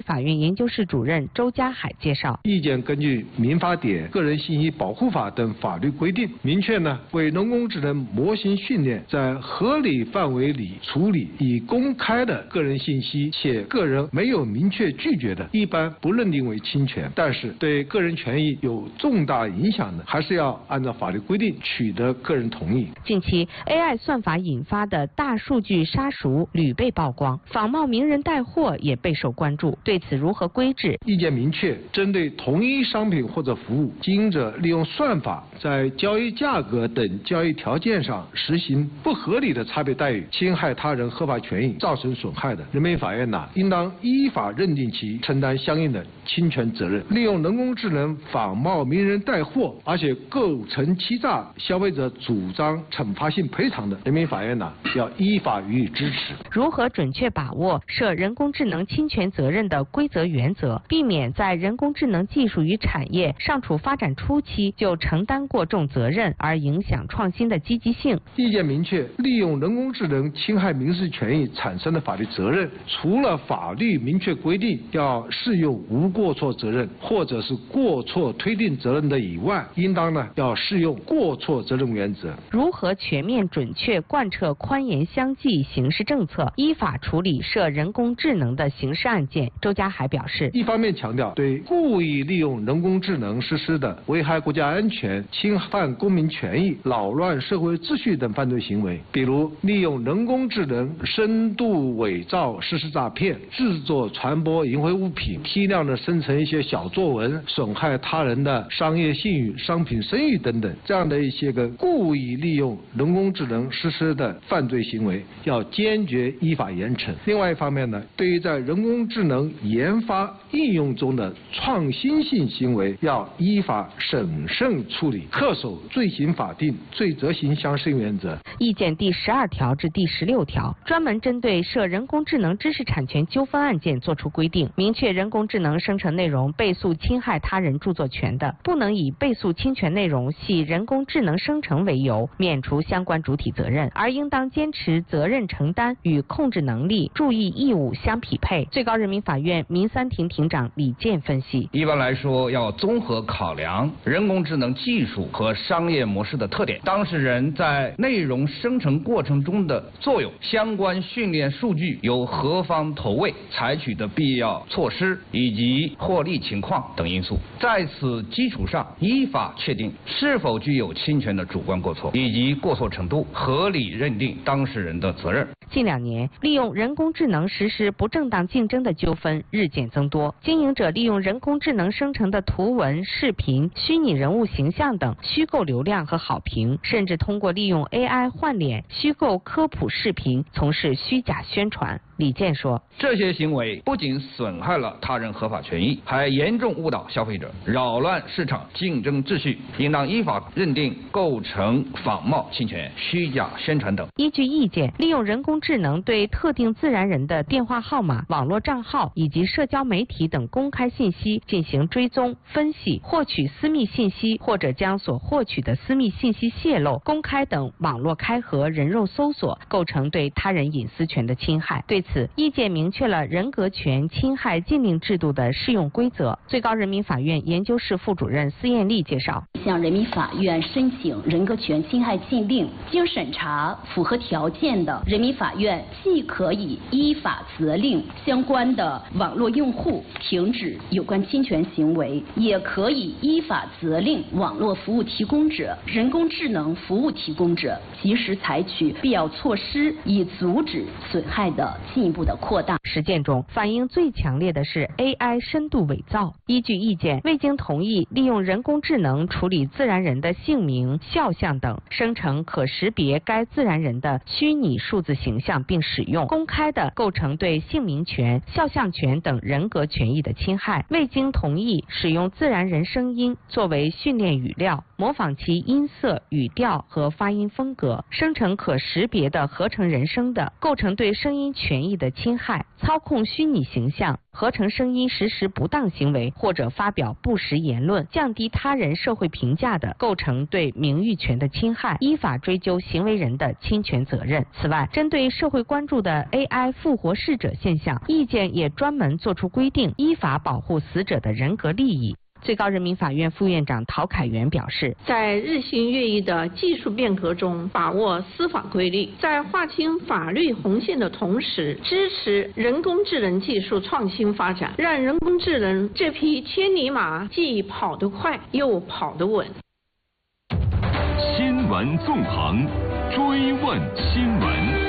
法院研究室主任周家海介绍， 意见根据民法典、个人信息保护法等法律规定，明确为人工智能模型训练在合理范围里处理已公开的个人信息，且个人没有明确拒绝的，一般不认定为侵权。但是对个人权益有重大影响的，还是要按照法律规定取得个人同意。 近期 AI 算法引发的大数据杀熟屡被曝光，仿冒名人带货也备受关注。对此如何规制？ 意见明确，针对同一商品或者服务，经营者利用算法在交易价格等交易条件上实行不合理的差别待遇，侵害他人合法权益，造成损害的，人民法院应当依法认定其承担相应的侵权责任。利用人工智能仿冒名人带货，而且构成欺诈，消费者主张惩罚性赔偿的，人民法院要依法予以支持。 如何准确把握涉人工智能侵权责任的规则原则，避免在人工智能技术与产业尚处发展初期就承担过重责任，而影响创新的积极性？ 意见明确，利用人工智能侵害民事权益产生的法律责任，除了法律明确规定要适用无过错责任或者是过错推定责任的以外，应当要适用过错责任原则。 如何全面准确贯彻宽严相济刑事政策，依法处理涉人工智能的刑事案件？周家海表示， 一方面强调对故意利用人工智能实施的危害国家安全、侵犯公民权益、扰乱社会秩序等犯罪行为，比如利用人工智能深度伪造实施诈骗、制作传播淫秽物品、批量的生成一些小作文，损害他人的商业信誉、商品声誉等等，这样的一些故意利用人工智能实施的犯罪行为，要坚决依法严惩。另外一方面对于在人工智能研发应用中的创新性行为，要依法审慎处理，恪守罪刑法定、罪责刑相适应原则。 意见第12条至第16条专门针对涉人工智能知识产权纠纷案件作出规定，明确人工智能生成内容被诉侵害他人著作权的，不能以被诉侵权内容系人工智能生成为由免除相关主体责任，而应当坚持责任承担与控制能力、注意义务相匹配。最高人民法院民三庭庭长李健分析， 一般来说要综合考量人工智能技术和商业模式的特点，当事人在内容生成过程中的作用，相关训练数据由何方投喂，采取的必要措施以及获利情况等因素，在此基础上依法确定是否具有侵权的主观过错以及过错程度，合理认定当事人的责任。 近2年，利用人工智能实施不正当竞争的纠纷日渐增多，经营者利用人工智能生成的图文、视频、虚拟人物形象等虚构流量和好评，甚至通过利用 AI 换脸、虚构科普视频从事虚假宣传。李健说， 这些行为不仅损害了他人合法权益，还严重误导消费者，扰乱市场竞争秩序，应当依法认定构成仿冒、侵权、虚假宣传等。 依据意见，利用人工智能对特定自然人的电话号码、网络账号以及社交媒体等公开信息进行追踪、分析、获取私密信息，或者将所获取的私密信息泄露、公开等网络开合、人肉搜索，构成对他人隐私权的侵害。对此，意见明确了人格权侵害禁令制度的适用规则。最高人民法院研究室副主任司艳丽介绍， 向人民法院申请人格权侵害禁令，经审查符合条件的，人民法院既可以依法责令相关的网络用户停止有关侵权行为，也可以依法责令网络服务提供者、人工智能服务提供者及时采取必要措施，以阻止损害的进一步的扩大。 实践中反映最强烈的是 AI 深度伪造。依据意见，未经同意利用人工智能处理自然人的姓名、肖像等，生成可识别该自然人的虚拟数字形象并使用，公开的构成对姓名权、肖像权等人格权益的侵害。未经同意使用自然人声音作为训练语料，模仿其音色、语调和发音风格，生成可识别的合成人声的，构成对声音权益的侵害。操控虚拟形象、合成声音实施不当行为或者发表不实言论，降低他人社会评价的，构成对名誉权的侵害，依法追究行为人的侵权责任。此外，针对对社会关注的 AI 复活逝者现象，意见也专门作出规定，依法保护死者的人格利益。最高人民法院副院长陶凯元表示， 在日新月异的技术变革中把握司法规律，在划清法律红线的同时，支持人工智能技术创新发展，让人工智能这匹千里马既跑得快又跑得稳。 新闻纵横，追问新闻。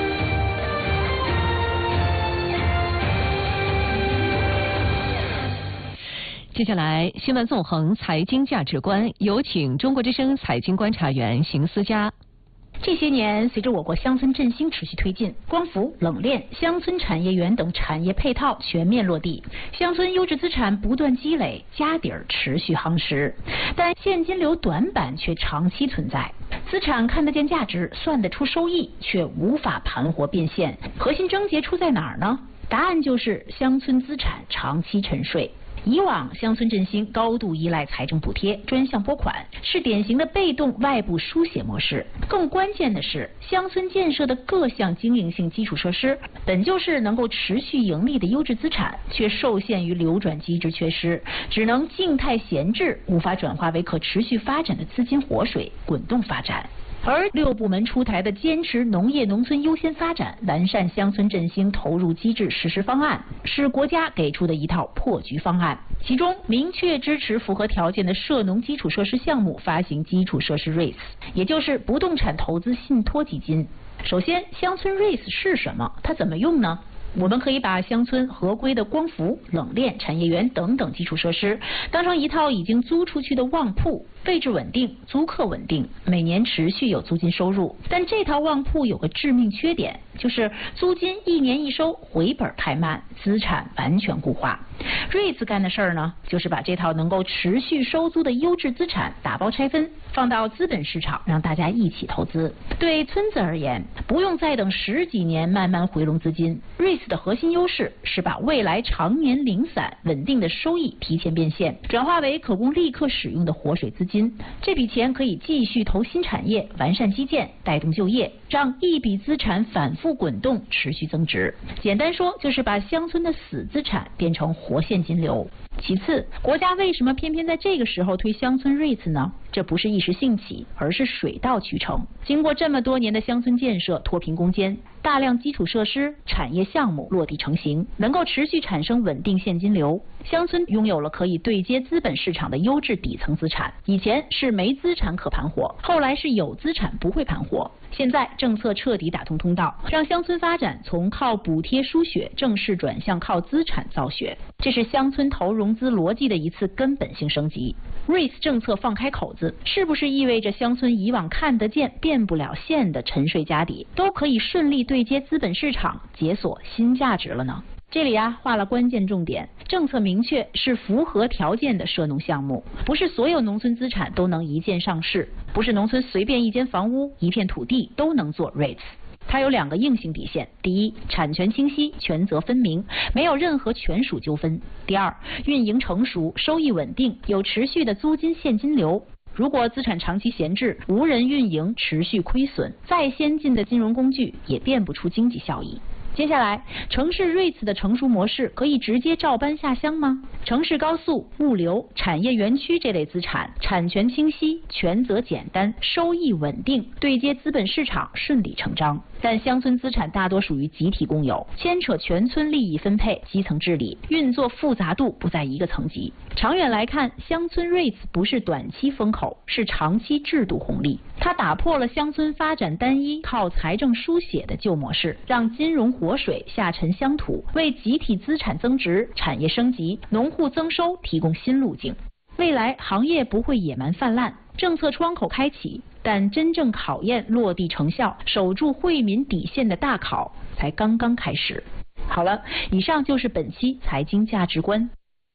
接下来，新闻纵横财经价值观，有请中国之声财经观察员邢思佳。 这些年，随着我国乡村振兴持续推进，光伏、冷链、乡村产业园等产业配套全面落地，乡村优质资产不断积累，家底儿持续夯实。但现金流短板却长期存在，资产看得见价值，算得出收益，却无法盘活变现。核心症结出在哪儿呢？答案就是乡村资产长期沉睡。以往乡村振兴高度依赖财政补贴、专项拨款，是典型的被动外部输血模式。更关键的是，乡村建设的各项经营性基础设施本就是能够持续盈利的优质资产，却受限于流转机制缺失，只能静态闲置，无法转化为可持续发展的资金活水，滚动发展。而6部门出台的坚持农业农村优先发展、完善乡村振兴投入机制实施方案，是国家给出的一套破局方案。其中明确支持符合条件的涉农基础设施项目发行基础设施 REITs， 也就是不动产投资信托基金。首先，乡村 REITs 是什么？它怎么用呢？我们可以把乡村合规的光伏、冷链、产业园等等基础设施当成一套已经租出去的旺铺，位置稳定，租客稳定，每年持续有租金收入。但这套旺铺有个致命缺点，就是租金一年一收，回本太慢，资产完全固化。REITs 干的事儿呢，就是把这套能够持续收租的优质资产打包拆分，放到资本市场，让大家一起投资。对村子而言，不用再等10几年慢慢回笼资金。REITs 的核心优势是把未来常年零散稳定的收益提前变现，转化为可供立刻使用的活水资金。这笔钱可以继续投新产业，完善基建，带动就业，让一笔资产反复滚动，持续增值。简单说，就是把乡村的死资产变成活现金流。其次，国家为什么偏偏在这个时候推乡村 REITs 呢？这不是一时兴起，而是水到渠成。经过这么多年的乡村建设脱贫攻坚，大量基础设施、产业项目落地成型，能够持续产生稳定现金流。乡村拥有了可以对接资本市场的优质底层资产。以前是没资产可盘活，后来是有资产不会盘活。现在政策彻底打通通道，让乡村发展从靠补贴输血正式转向靠资产造血，这是乡村投融资逻辑的一次根本性升级。REITs 政策放开口子，是不是意味着乡村以往看得见变不了现的沉睡家底，都可以顺利对接资本市场，解锁新价值了呢？这里画了关键重点，政策明确是符合条件的涉农项目，不是所有农村资产都能一键上市，不是农村随便一间房屋、一片土地都能做 REITs。它有2个硬性底线：第一，产权清晰，权责分明，没有任何权属纠纷；第二，运营成熟，收益稳定，有持续的租金现金流。如果资产长期闲置，无人运营，持续亏损，再先进的金融工具也变不出经济效益。接下来，城市 REITs 的成熟模式可以直接照搬下乡吗？城市高速、物流、产业园区这类资产，产权清晰，权责简单，收益稳定，对接资本市场顺理成章。但乡村资产大多属于集体共有，牵扯全村利益分配、基层治理，运作复杂度不在一个层级。长远来看，乡村 REITs 不是短期风口，是长期制度红利。它打破了乡村发展单一靠财政输血的旧模式，让金融活水下沉乡土，为集体资产增值、产业升级、农户增收提供新路径。未来行业不会野蛮泛滥，政策窗口开启，但真正考验落地成效、守住惠民底线的大考才刚刚开始。好了，以上就是本期财经价值观。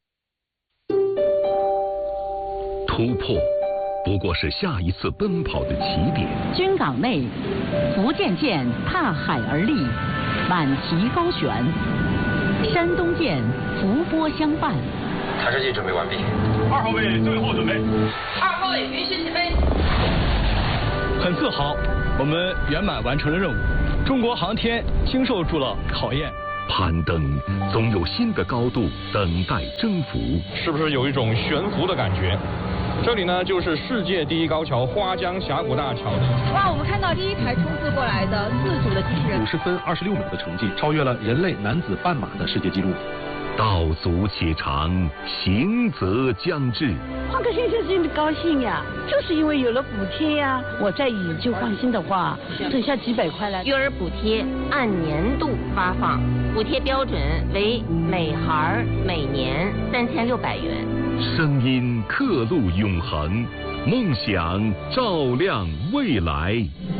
突破不过是下一次奔跑的起点。 军港内，福建舰踏海而立，满旗高悬；山东舰伏波相伴。 抬射器准备完毕 ，2号位最后准备 ，2号位允许起飞。 很自豪，我们圆满完成了任务。 中国航天经受住了考验。 攀登总有新的高度等待征服， 是不是有一种悬浮的感觉？这里呢，就是世界第一高桥花江峡谷大桥。 哇，我们看到第一台冲刺过来的自主的机器人 ，50分26秒的成绩，超越了人类男子半马的世界纪录。 道阻且长，行则将至。 换个先生心里高兴呀，就是因为有了补贴呀。我再以旧换新的话，省下几百块来。 育儿补贴按年度发放，补贴标准为每孩每年3600元。 声音刻录永恒，梦想照亮未来。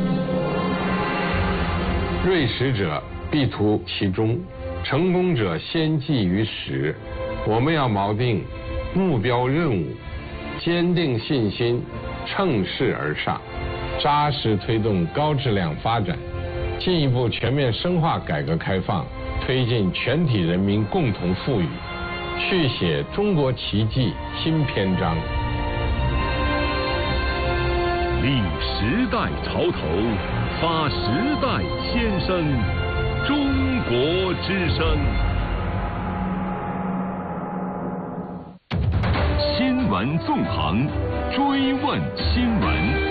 锐识者必图其中，成功者先记于始。我们要锚定目标任务，坚定信心，乘势而上，扎实推动高质量发展，进一步全面深化改革开放，推进全体人民共同富裕，续写中国奇迹新篇章。 立时代潮头，发时代先声，中国之声。新闻纵横，追问新闻。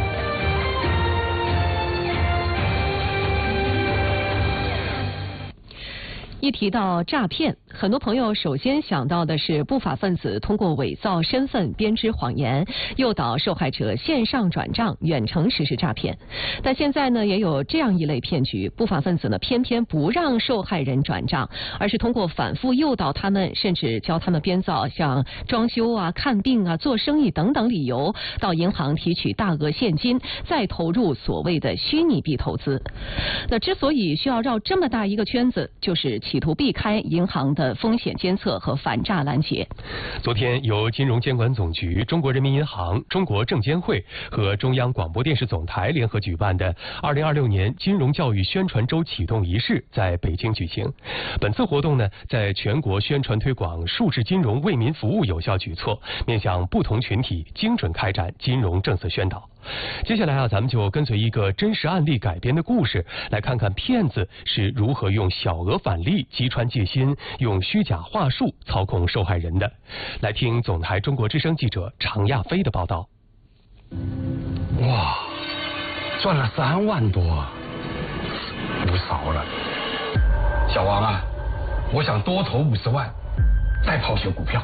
一提到诈骗，很多朋友首先想到的是不法分子通过伪造身份、编织谎言，诱导受害者线上转账、远程实施诈骗。但现在呢，也有这样一类骗局，不法分子呢偏偏不让受害人转账，而是通过反复诱导他们，甚至教他们编造像装修啊、看病啊、做生意等等理由，到银行提取大额现金，再投入所谓的虚拟币投资。那之所以需要绕这么大一个圈子，就是企图避开银行的风险监测和反诈拦截。 昨天，由金融监管总局、中国人民银行、中国证监会和中央广播电视总台联合举办的2026年金融教育宣传周启动仪式在北京举行。本次活动呢，在全国宣传推广数字金融为民服务有效举措，面向不同群体精准开展金融政策宣导。接下来咱们就跟随一个真实案例改编的故事，来看看骗子是如何用小额返利击穿戒心，用虚假话术操控受害人的。来听总台中国之声记者常亚飞的报道。 哇，赚了3万多，不少了。小王啊，我想多投50万，再抛些股票。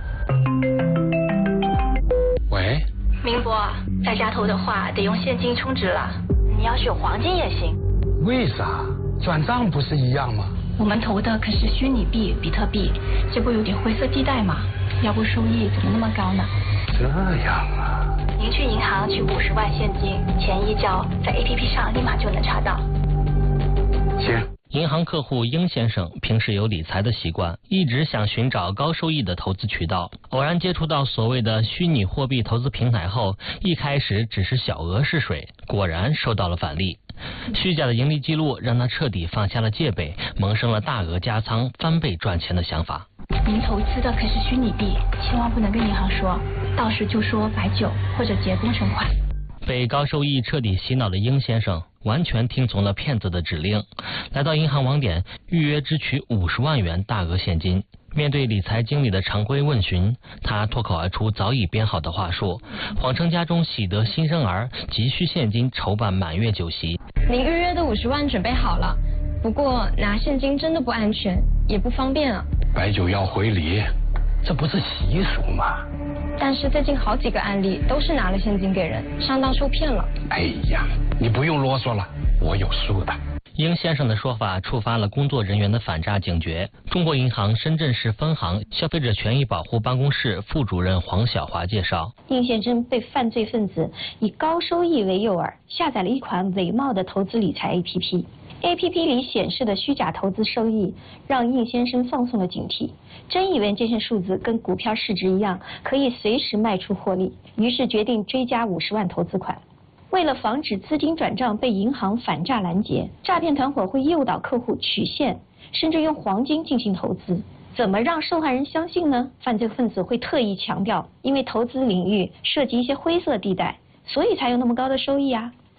喂。 明博，在家投的话得用现金充值了，你要是有黄金也行。 为啥？转账不是一样吗？ 我们投的可是虚拟币、比特币，这不有点灰色地带吗？要不收益怎么那么高呢？ 这样啊。 您去银行取50万现金，钱一交，在 APP 上立马就能查到。 行。 银行客户英先生平时有理财的习惯，一直想寻找高收益的投资渠道。偶然接触到所谓的虚拟货币投资平台后，一开始只是小额试水，果然受到了返利。虚假的盈利记录让他彻底放下了戒备，萌生了大额加仓翻倍赚钱的想法。 您投资的可是虚拟币，千万不能跟银行说，到时就说白酒或者结工程款。 被高收益彻底洗脑的英先生完全听从了骗子的指令，来到银行网点预约支取50万元大额现金。面对理财经理的常规问询，他脱口而出早已编好的话术，谎称家中喜得新生儿，急需现金筹办满月酒席。 您预约的50万准备好了，不过拿现金真的不安全，也不方便啊。 白酒要回礼，这不是习俗吗？ 但是最近好几个案例都是拿了现金给人，上当受骗了。 哎呀，你不用啰嗦了，我有数的。 英先生的说法触发了工作人员的反诈警觉。中国银行深圳市分行消费者权益保护办公室副主任黄晓华介绍， 应先生被犯罪分子以高收益为诱饵，下载了一款伪冒的投资理财 APP。APP 里显示的虚假投资收益让应先生放松了警惕，真以为这些数字跟股票市值一样，可以随时卖出获利，于是决定追加50万投资款。为了防止资金转账被银行反诈拦截，诈骗团伙会诱导客户取现，甚至用黄金进行投资。怎么让受害人相信呢？犯罪分子会特意强调，因为投资领域涉及一些灰色地带，所以才有那么高的收益啊。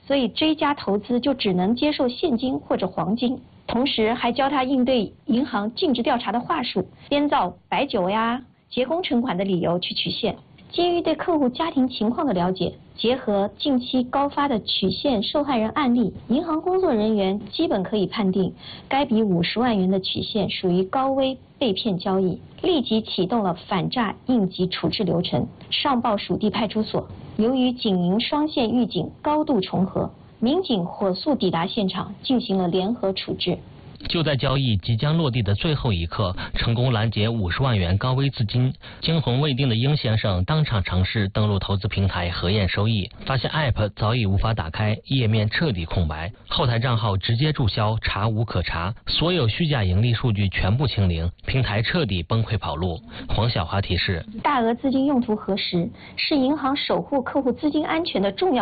所以这家投资就只能接受现金或者黄金。同时还教他应对银行尽职调查的话术，编造白酒呀、结工存款的理由去取现。基于对客户家庭情况的了解，结合近期高发的取现受害人案例，银行工作人员基本可以判定该笔50万元的取现属于高危被骗交易，立即启动了反诈应急处置流程，上报属地派出所。由于警银双线预警高度重合，民警火速抵达现场，进行了联合处置。 就在交易即将落地的最后一刻，成功拦截50万元高危资金。惊魂未定的英先生当场尝试登录投资平台核验收益，发现 App 早已无法打开，页面彻底空白，后台账号直接注销，查无可查，所有虚假盈利数据全部清零，平台彻底崩溃跑路。黄小华提示： 大额资金用途核实是银行守护客户资金安全的重要